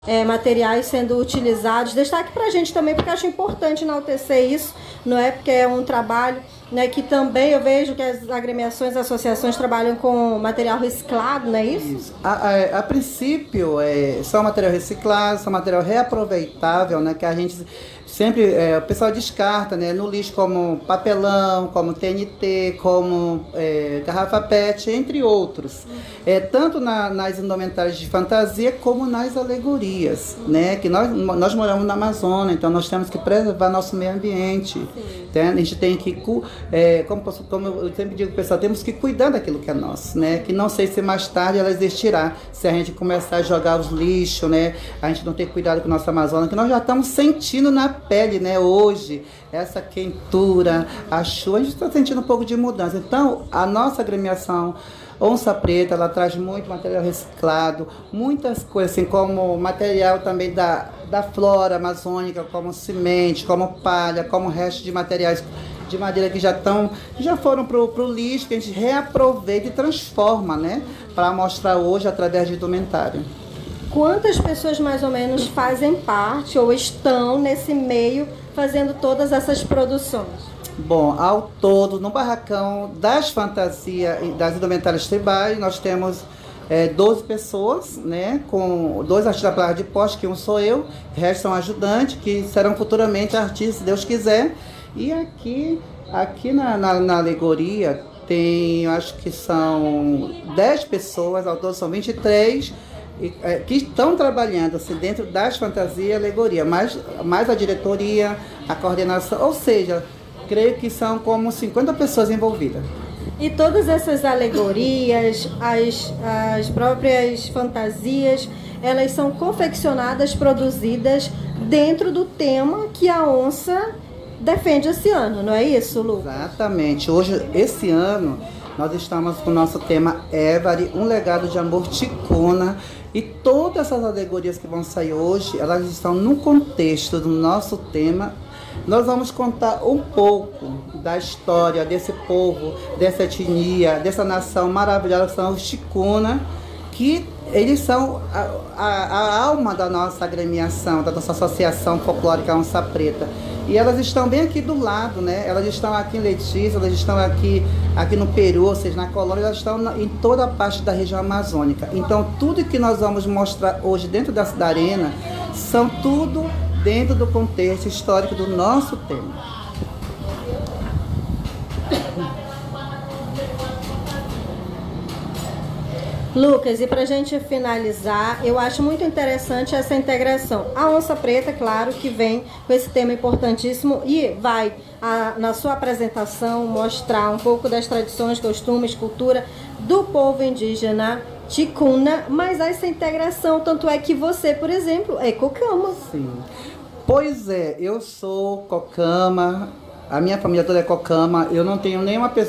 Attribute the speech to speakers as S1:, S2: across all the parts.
S1: materiais sendo utilizados. Destaque para a gente também, porque eu acho importante enaltecer isso, não é? Porque é um trabalho, né, que também eu vejo que as agremiações, as associações trabalham com material reciclado, não é isso?
S2: Isso. A princípio, são material reciclado, são material reaproveitável, né, que a gente sempre, o pessoal descarta, né, no lixo, como papelão, como TNT, como garrafa PET, entre outros. Tanto nas indumentárias de fantasia, como nas alegorias, né, que nós moramos na Amazônia, então nós temos que preservar nosso meio ambiente. Então, a gente tem que, como eu sempre digo, pessoal, temos que cuidar daquilo que é nosso, né, que não sei se mais tarde ela existirá, se a gente começar a jogar os lixos, né, a gente não ter cuidado com a nossa Amazônia, que nós já estamos sentindo na pele, né, hoje, essa quentura, a chuva, a gente está sentindo um pouco de mudança. Então, a nossa agremiação Onça Preta, ela traz muito material reciclado, muitas coisas, assim, como material também da flora amazônica, como semente, como palha, como resto de materiais de madeira que já foram para o lixo, que a gente reaproveita e transforma, né, para mostrar hoje através de indumentário.
S1: Quantas pessoas mais ou menos fazem parte ou estão nesse meio fazendo todas essas produções?
S2: Bom, ao todo, no barracão das fantasias e das indumentárias tribais, nós temos 12 pessoas, né, com 2 artistas plásticos de poste, que um sou eu, o resto são ajudantes, que serão futuramente artistas, se Deus quiser. E aqui na alegoria tem, acho que são 10 pessoas, ao todo são 23, que estão trabalhando assim, dentro das fantasias e alegoria, mais a diretoria, a coordenação, ou seja, creio que são como 50 pessoas envolvidas.
S1: E todas essas alegorias, as próprias fantasias, elas são confeccionadas, produzidas dentro do tema que a onça defende esse ano, não é isso, Lu?
S2: Exatamente. Hoje, esse ano, nós estamos com o nosso tema Évari, um legado de amor ticuna. E todas essas alegorias que vão sair hoje, elas estão no contexto do nosso tema. Nós vamos contar um pouco da história desse povo, dessa etnia, dessa nação maravilhosa que são os ticuna, que eles são a alma da nossa agremiação, da nossa associação folclórica Onça Preta. E elas estão bem aqui do lado, né? Elas estão aqui em Letícia, elas estão aqui no Peru, ou seja, na Colônia, elas estão em toda a parte da região amazônica. Então, tudo que nós vamos mostrar hoje dentro da arena são tudo dentro do contexto histórico do nosso tema.
S1: Lucas, e para a gente finalizar, eu acho muito interessante essa integração. A Onça Preta, claro, que vem com esse tema importantíssimo e vai, na sua apresentação, mostrar um pouco das tradições, costumes, cultura do povo indígena ticuna, mas essa integração, tanto é que você, por exemplo, é cocama.
S2: Sim. Pois é, eu sou cocama, a minha família toda é cocama, eu não tenho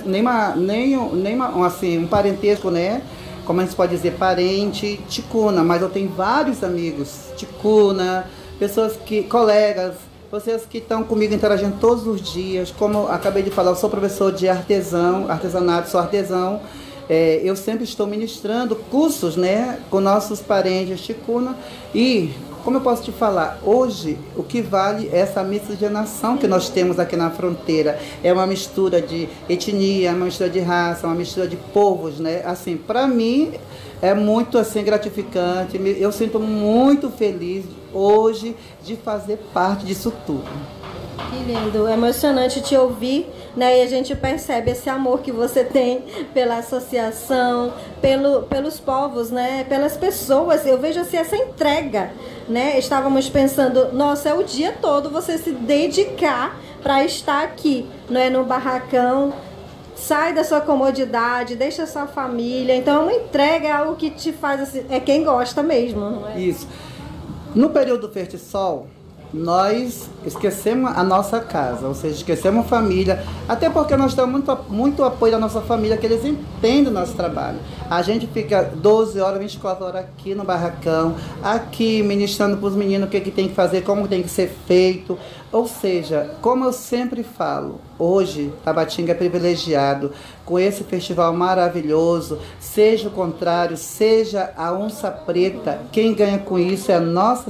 S2: assim, um parentesco, né? Como a gente pode dizer, parente ticuna, mas eu tenho vários amigos ticuna, colegas, vocês que estão comigo interagindo todos os dias. Como eu acabei de falar, eu sou professor de artesanato, sou artesão. Eu sempre estou ministrando cursos, né, com nossos parentes ticuna. E, como eu posso te falar, hoje o que vale é essa miscigenação que nós temos aqui na fronteira. É uma mistura de etnia, uma mistura de raça, uma mistura de povos, né? Assim, para mim é muito assim gratificante. Eu sinto muito feliz hoje de fazer parte disso tudo.
S1: Que lindo, é emocionante te ouvir, né? E a gente percebe esse amor que você tem pela associação, pelos povos, né? Pelas pessoas. Eu vejo assim essa entrega, né? Estávamos pensando, nossa, é o dia todo você se dedicar para estar aqui, não é, no barracão. Sai da sua comodidade, deixa a sua família. Então, é uma entrega, é algo que te faz assim, é quem gosta mesmo, não é?
S2: Isso. No período do Fertisol, nós esquecemos a nossa casa, ou seja, esquecemos a família, até porque nós temos muito apoio da nossa família, que eles entendem o nosso trabalho. A gente fica 12 horas, 24 horas aqui no barracão, aqui ministrando para os meninos o que tem que fazer, como tem que ser feito. Ou seja, como eu sempre falo, hoje Tabatinga é privilegiado com esse festival maravilhoso, seja o contrário, seja a Onça Preta, quem ganha com isso é a nossa